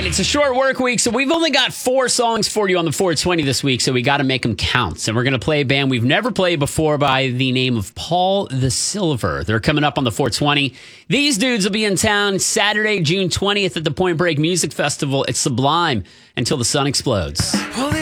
right, it's a short work week, so we've only got 4 songs for you on the 420 this week, so we got to make them count. And we're going to play a band we've never played before by the name of Paul the Silver. They're coming up on the 420. These dudes will be in town Saturday, June 20th at the Point Break Music Festival at Sublime until the sun explodes.